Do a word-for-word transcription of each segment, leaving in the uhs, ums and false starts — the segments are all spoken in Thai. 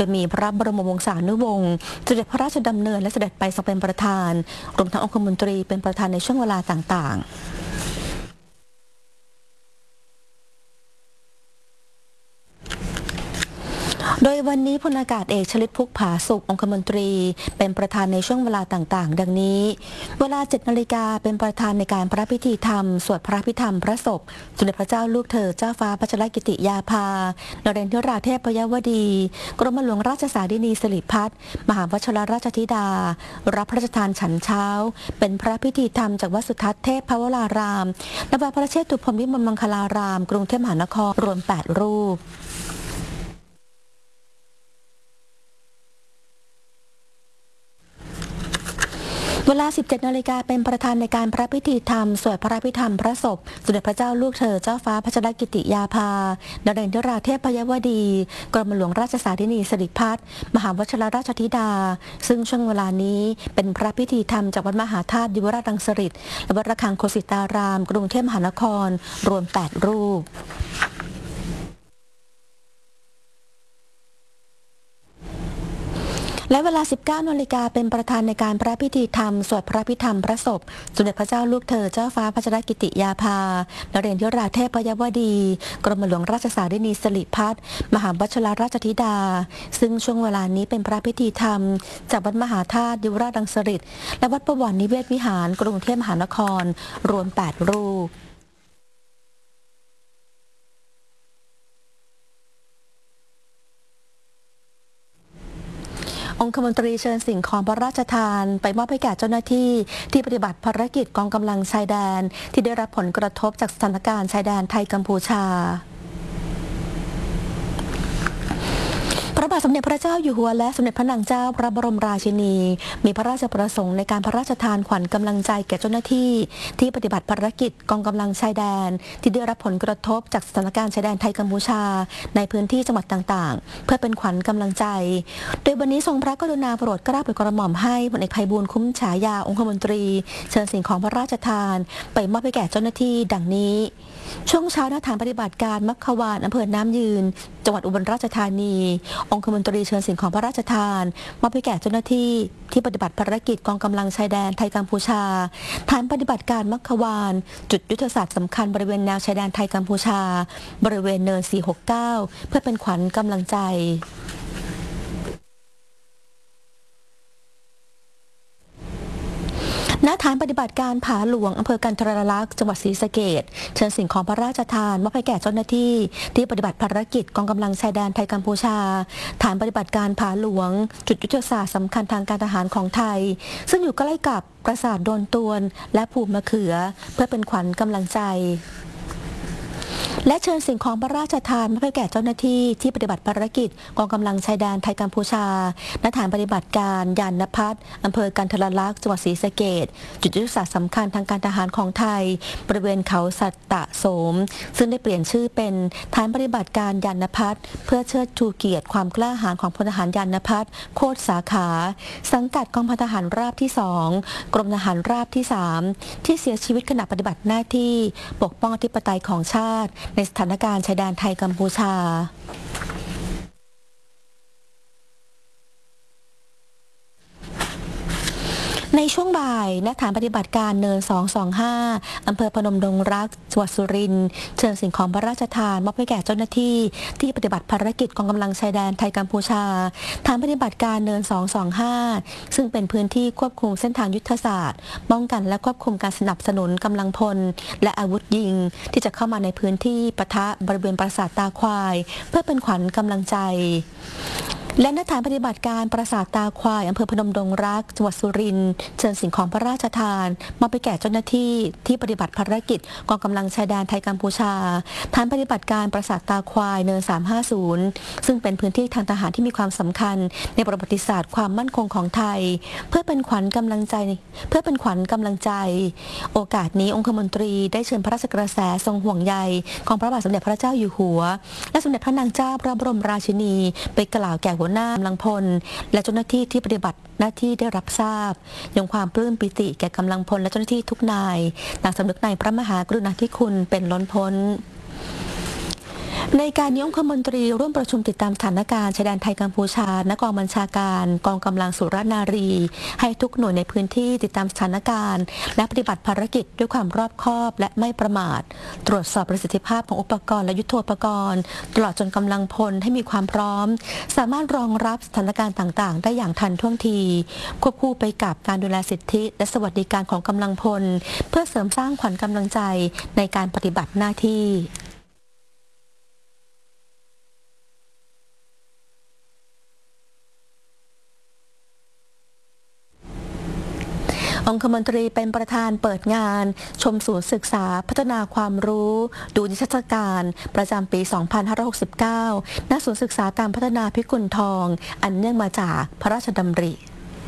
โดยมีพระบรมวงศานุวงศ์เสด็จพระราชดำเนินและเสด็จไปทรงเป็นประธานรวมทั้งองคมนตรีเป็นประธานในช่วงเวลาต่างๆโดยวันนี้พลอากาศเอกชลิตพุกผาสุของคมนตรีเป็นประธานในช่วงเวลาต่างๆดังนี้เวลา เจ็ดนาฬิกาเป็นประธานในการพระพิธีธรรมสวดพระพิธรรมพระศพสมเด็จพระเจ้าลูกเธอเจ้าฟ้าพัชรกิติยาภานเรนทราเทพยวดีกรมหลวงราชสารินีสิริพัฒน์มหาวชิรราชธิดารับพระราชทานฉันเช้าเป็นพระพิธีธรรมจากวัดสุทัศน์เทพพวรารามณวัดพระเชตุพนวิมลมังคลารามกรุงเทพมหานครรวมแปดรูปเวลา สิบเจ็ดนาฬิกาเป็นประธานในการพระพิธีธรรมสวดพระพิธรรมพระศพสมเด็จพระเจ้าลูกเธอเจ้าฟ้าพัชรกิติยาภานเรนทราเทพยวดีกรมหลวงราชสารินีสิริพัฒน์มหาวชิรราชธิดาซึ่งช่วงเวลานี้เป็นพระพิธีธรรมจากวัดมหาธาตุยุวราชรังสฤษฎ์และวัดระฆังโคสิตารามกรุงเทพมหานครรวมแปดรูปและเวลา สิบเก้านาฬิกาเป็นประธานในการพระพิธีธรรมสวดพระพิธรรมพระศพสมเด็จพระเจ้าลูกเธอเจ้าฟ้าพัชรกิติยาภานเรนทราเทพยวดีกรมหลวงราชสารินีสิริพัฒน์มหาวชิรราชธิดาซึ่งช่วงเวลานี้เป็นพระพิธีธรรมจากวัดมหาธาตุยุวราชรังสฤษฎ์และวัดประวัตินิเวศวิหารกรุงเทพมหานครรวมแปดรูปองคมนตรีเชิญสิ่งของพระราชทานไปมอบให้แก่เจ้าหน้าที่ที่ปฏิบัติภารกิจกองกำลังชายแดนที่ได้รับผลกระทบจากสถานการณ์ชายแดนไทยกัมพูชาพระบาทสมเด็จพระเจ้าอยู่หัวและสมเด็จพระนางเจ้าพระบรมราชินีมีพระราชประสงค์ในการพระราชทานขวัญกำลังใจแก่เจ้าหน้าที่ที่ปฏิบัติภารกิจกองกำลังชายแดนที่ได้รับผลกระทบจากสถานการณ์ชายแดนไทยกัมพูชาในพื้นที่จังหวัดต่างๆเพื่อเป็นขวัญกำลังใจโดยวันนี้ทรงพระกรุณาโปรดเกล้าโปรดกระหม่อมให้พลเอกไพบูลย์คุ้มฉายาองคมนตรีเชิญสิ่งของพระราชทานไปมอบให้แก่เจ้าหน้าที่ดังนี้ช่วงเช้าณฐานปฏิบัติการมัคควานอำเภอน้ำยืนจังหวัดอุบลราชธานีองคมนตรีเชิญสิ่งของพระราชทานมอบให้แก่เจ้าหน้าที่ที่ปฏิบัติภารกิจกองกำลังชายแดนไทยกัมพูชาฐานปฏิบัติการมัคควานจุดยุทธศาสตร์สำคัญบริเวณแนวชายแดนไทยกัมพูชาบริเวณเนินสี่หกเก้าเพื่อเป็นขวัญกำลังใจณฐานปฏิบัติการผาหลวงอำเภอกันทรลักษณ์จังหวัดศรีสะเกษเชิญสิ่งของพระราชทานมอบให้แก่เจ้าหน้าที่ที่ปฏิบัติภารกิจกองกำลังชายแดนไทยกัมพูชาฐานปฏิบัติการผาหลวงจุดยุทธศาสตร์สำคัญทางการทหารของไทยซึ่งอยู่ใกล้กับปราสาทโดนตวนและภูมะเขือเพื่อเป็นขวัญกำลังใจและเชิญสิ่งของพระราชทานมาให้แก่เจ้าหน้าที่ที่ปฏิบัติภารกิจกองกำลังชายแดนไทยกัมพูชาณฐานปฏิบัติการยานนภัสอำเภอกันทรลักษณ์จังหวัดศรีสะเกษจุดยุทธศาสตร์สำคัญทางการทหารของไทยบริเวณเขาสัตตะโสมซึ่งได้เปลี่ยนชื่อเป็นฐานปฏิบัติการยานนภัสเพื่อเชิดชูเกียรติความกล้าหาญของพลทหารยานนภัสโคตรสาขาสังกัดกองพันทหารราบที่สองกรมทหารราบที่สามที่เสียชีวิตขณะปฏิบัติหน้าที่ปกป้องอธิปไตยของชาติในสถานการณ์ชายแดนไทยกัมพูชาในช่วงบ่ายณฐานปฏิบัติการเนินสองสองห้าอำเภอพนมดงรักจังหวัดสุรินทร์เชิญสิ่งของพระราชทานมอบให้แก่เจ้าหน้าที่ที่ปฏิบัติภารกิจกองกำลังชายแดนไทยกัมพูชาฐานปฏิบัติการเนินสองสองห้าซึ่งเป็นพื้นที่ควบคุมเส้นทางยุทธศาสตร์ป้องกันและควบคุมการสนับสนุนกำลังพลและอาวุธยิงที่จะเข้ามาในพื้นที่ปะทะบริเวณปราสาทตาควายเพื่อเป็นขวัญกำลังใจและณฐานปฏิบัติการปราสาทตาควายอำเภอพนมดงรักจังหวัดสุรินทร์เชิญสิ่งของพระราชทานมอบไปแก่เจ้าหน้าที่ที่ปฏิบัติภารกิจกองกำลังชายแดนไทยกัมพูชาฐานปฏิบัติการปราสาทตาควายเนินสามห้าศูนย์ซึ่งเป็นพื้นที่ทางทหารที่มีความสำคัญในประวัติศาสตร์ความมั่นคงของไทยเพื่อเป็นขวัญกำลังใจเพื่อเป็นขวัญกำลังใจโอกาสนี้องคมนตรีได้เชิญพระราชกระแสทรงห่วงใยของพระบาทสมเด็จพระเจ้าอยู่หัวและสมเด็จพระนางเจ้าพระบรมราชินีไปกล่าวแก่หัวหน้ากำลังพลและเจ้าหน้าที่ที่ปฏิบัติหน้าที่ได้รับทราบยังความปลื้มปิติแก่กำลังพลและเจ้าหน้าที่ทุกนายต่างสำนึกในพระมหากรุณาธิคุณเป็นล้นพ้นในการนี้องคมนตรีร่วมประชุมติดตามสถานการณ์ชายแดนไทยกัมพูชาณกองบัญชาการกองกำลังสุรนารีให้ทุกหน่วยในพื้นที่ติดตามสถานการณ์และปฏิบัติภารกิจด้วยความรอบคอบและไม่ประมาทตรวจสอบประสิทธิภาพของอุปกรณ์และยุทโธปกรณ์ตลอดจนกำลังพลให้มีความพร้อมสามารถรองรับสถานการณ์ต่างๆได้อย่างทันท่วงทีควบคู่ไปกับการดูแลสิทธิและสวัสดิการของกำลังพลเพื่อเสริมสร้างขวัญกำลังใจในการปฏิบัติหน้าที่องคมนตรีเป็นประธานเปิดงานชมศูนย์ศึกษาพัฒนาความรู้ดูนิทรรศการประจำปี สองพันห้าร้อยหกสิบเก้า ณ ศูนย์ศึกษาการพัฒนาพิกุลทองอันเนื่องมาจากพระราชดำริ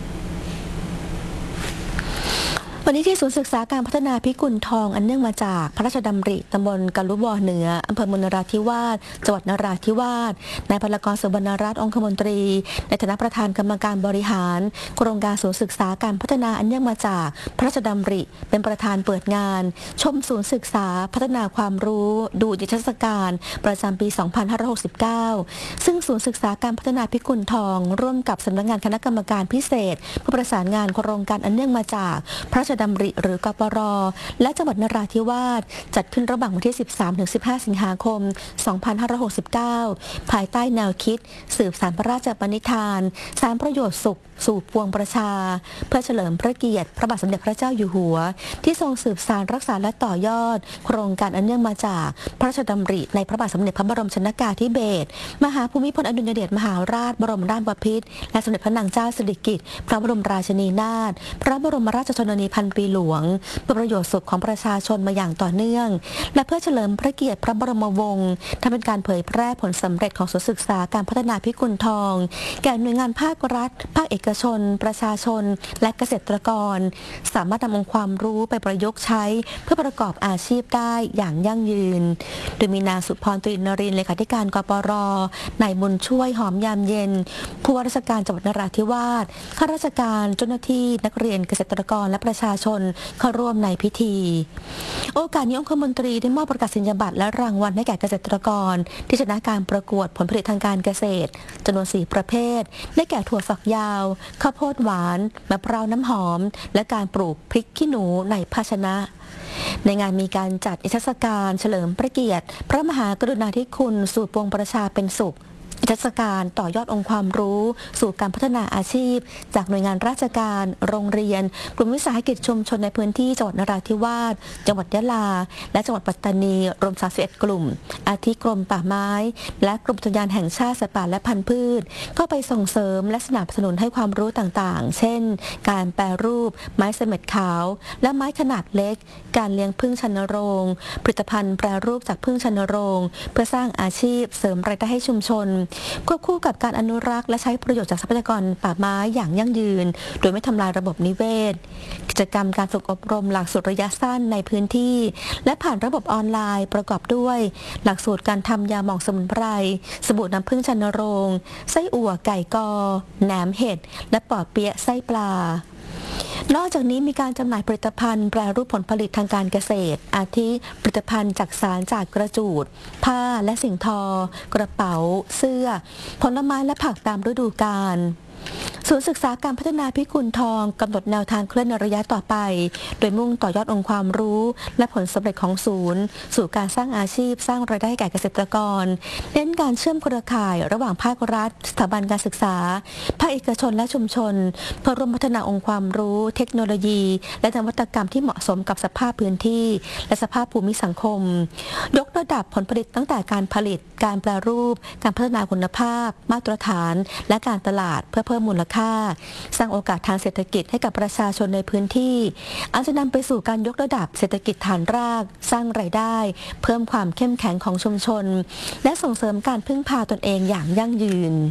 วันนี้ที่ศูนย์ศึกษาการพัฒนาพิกุลทองอันเนื่องมาจากพระราชดำริตำบลกะลุบอเหนืออำเภอเมืองนราธิวาสจังหวัดนราธิวาสนายพลกร สุวรรณรัตน์องคมนตรีในฐานะประธานกรรมการบริหารโครงการศูนย์ศึกษาการพัฒนาอันเนื่องมาจากพระราชดำริเป็นประธานเปิดงานชมศูนย์ศึกษาพัฒนาความรู้ดูนิทรรศการประจำปี สองพันห้าร้อยหกสิบเก้า ซึ่งศูนย์ศึกษาการพัฒนาพิกุลทองร่วมกับสำนักงานคณะกรรมการพิเศษเพื่อประสานงานโครงการอันเนื่องมาจากพระราชดำริหรือกปรและจังหวัดนราธิวาสจัดขึ้นระหว่างวันที่ สิบสามถึงสิบห้า สิงหาคม สองพันห้าร้อยหกสิบเก้า ภายใต้แนวคิดสืบสานพระราชปณิธานสารประโยชน์สุขสู่ปวงประชาเพื่อเฉลิมพระเกียรติพระบาทสมเด็จพระเจ้าอยู่หัวที่ทรงสืบสานรักษาและต่อยอดโครงการอันเนื่องมาจากพระราชดำริในพระบาทสมเด็จพระบรมชนกาธิเบศรมหาภูมิพลอดุลยเดชมหาราชบรมราชบพิตรและสมเด็จพระนางเจ้าสิริกิติ์พระบรมราชินีนาถพระบรมราชชนนีพันปีหลวงเพื่อประโยชน์สุขของประชาชนมาอย่างต่อเนื่องและเพื่อเฉลิมพระเกียรติพระบรมวงศ์ทำเป็นการเผยแพร่ผลสำเร็จของศูนย์ศึกษาการพัฒนาพิกุลทองแก่หน่วยงานภาครัฐภาคเอกชนประชาชนและเกษตรกรสามารถนำองค์ความรู้ไปประยุกต์ใช้เพื่อประกอบอาชีพได้อย่างยั่งยืนโดยมีนางสุพรตรีนรินทร์เลขาธิการกปรนายบุญช่วยหอมยามเย็นผู้ว่าราชการจังหวัดนราธิวาสข้าราชการเจ้าหน้าที่นักเรียนเกษตรกรและประชาชนเข้าร่วมในพิธีโอกาสนี้องคมนตรีได้มอบประกาศนียบัตรและรางวัลให้แก่เกษตรกรที่ชนะการประกวดผลผลิตทางการเกษตรจำนวนสี่ประเภทได้แก่ถั่วฝักยาวข้าวโพดหวานมะพร้าวน้ำหอมและการปลูกพริกขี้หนูในภาชนะในงานมีการจัดนิทรรศการเฉลิมพระเกียรติพระมหากรุณาธิคุณสู่ปวงประชาเป็นสุขนิทรรศการต่อยอดองค์ความรู้สู่การพัฒนาอาชีพจากหน่วยงานราชการโรงเรียนกลุ่มวิสาหกิจชุมชนในพื้นที่จังหวัดนราธิวาสจังหวัดยะลาและจังหวัดปัตตานีรวมสามสิบเอ็ดกลุ่มอาทิกรมป่าไม้และกรมอุทยานแห่งชาติสัตว์ป่าและพันธุ์พืชเข้าไปส่งเสริมและสนับสนุนให้ความรู้ต่างๆเช่นการแปรรูปไม้เสม็ดขาวและไม้ขนาดเล็กการเลี้ยงผึ้งชนโรงผลิตภัณฑ์แปรรูปจากผึ้งชนโรงเพื่อสร้างอาชีพเสริมรายได้ให้ชุมชนควบคู่กับการอนุรักษ์และใช้ประโยชน์จากทรัพยากรป่าไม้อย่างยั่งยืนโดยไม่ทำลายระบบนิเวศกิจกรรมการฝึกอบรมหลักสูตรระยะสั้นในพื้นที่และผ่านระบบออนไลน์ประกอบด้วยหลักสูตรการทำยาหม่องสมุนไพรสบู่น้ำผึ้งชนโรงไส้อั่วไก่กอแหนมเห็ดและปอเปี๊ยะไส้ปลานอกจากนี้มีการจำหน่ายผลิตภัณฑ์แปรรูปผลผลิตทางการเกษตรอาทิผลิตภัณฑ์จักสารจากกระจูดผ้าและสิ่งทอกระเป๋าเสื้อผลไม้และผักตามฤดูกาลศูนย์ศึกษาการพัฒนาพิกุลทองกำหนดแนวทางเคลื่อนในระยะต่อไปโดยมุ่งต่อยอดองค์ความรู้และผลสำเร็จของศูนย์สู่การสร้างอาชีพสร้างรายได้ให้แก่เกษตรกรเน้นการเชื่อมเครือข่ายระหว่างภาครัฐสถาบันการศึกษาภาคเอกชนและชุมชนเพื่อร่วมพัฒนาองค์ความรู้เทคโนโลยีและนวัตกรรมที่เหมาะสมกับสภาพพื้นที่และสภาพภูมิสังคมยกระดับผลผลิตตั้งแต่การผลิตการแปรรูปการพัฒนาคุณภาพมาตรฐานและการตลาดเพื่อเพิ่มมูลค่าสร้างโอกาสทางเศรษฐกิจให้กับประชาชนในพื้นที่อาจจะนำไปสู่การยกระดับเศรษฐกิจฐานรากสร้างรายได้เพิ่มความเข้มแข็งของชุมชนและส่งเสริมการพึ่งพาตนเองอย่างยั่งยืน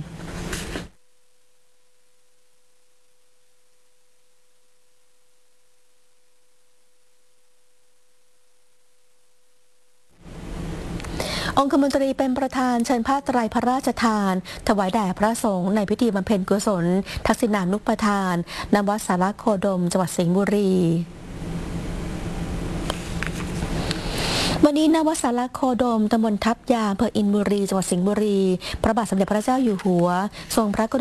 องคมนตรีเป็นประธานเชิญผ้าไตรพระราชทานถวายแด่พระสงฆ์ในพิธีบำเพ็ญกุศลทักษิณานุปทานณวัดสารโคดมจังหวัดสิงห์บุรีวันนี้ณวัดสารโคดมตำบลทับยางอำเภออินบุรีจังหวัดสิงห์บุรีพระบาทสมเด็จพระเจ้าอยู่หัวทรงพระกรุ